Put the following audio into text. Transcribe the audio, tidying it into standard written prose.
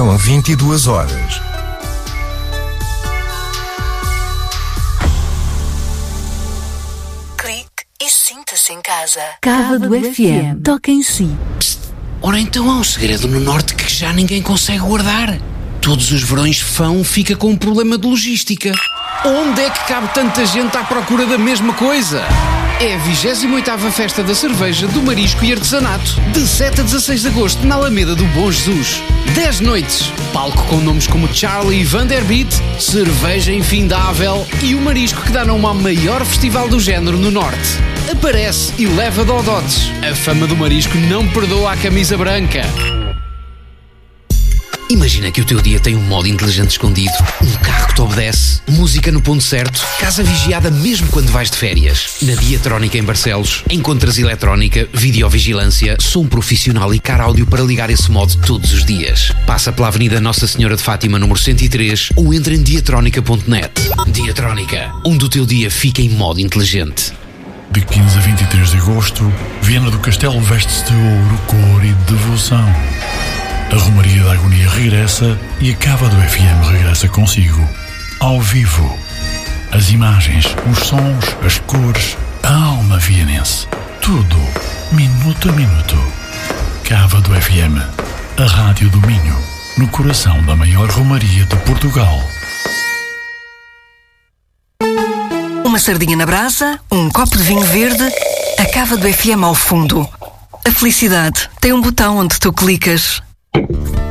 São 22 horas. Clique e sinta-se em casa. Cava do FM. Toca em si. Psst. Ora então há um segredo no norte que já ninguém consegue guardar. Todos os verões Fão fica com um problema de logística. Onde é que cabe tanta gente à procura da mesma coisa? É a 28ª Festa da Cerveja, do Marisco e Artesanato, de 7 a 16 de agosto, na Alameda do Bom Jesus. 10 noites, palco com nomes como Charlie e Vanderbeat, cerveja infindável e o marisco que dá nome ao maior festival do género no Norte. Aparece e leva dodotes. A fama do marisco não perdoa a camisa branca. Imagina que o teu dia tem um modo inteligente escondido, um carro que te obedece, música no ponto certo, casa vigiada mesmo quando vais de férias. Na Diatrónica em Barcelos, encontras eletrónica, videovigilância, som profissional e car áudio para ligar esse modo todos os dias. Passa pela Avenida Nossa Senhora de Fátima, número 103, ou entra em diatrónica.net. Diatrónica, onde o teu dia fica em modo inteligente. De 15 a 23 de agosto, Viana do Castelo veste-se de ouro, cor e devoção. A Romaria da Agonia regressa e a Cava do FM regressa consigo. Ao vivo. As imagens, os sons, as cores, a alma vianense. Tudo, minuto a minuto. Cava do FM, a Rádio do Minho, no coração da maior Romaria de Portugal. Uma sardinha na brasa, um copo de vinho verde, a Cava do FM ao fundo. A felicidade tem um botão onde tu clicas.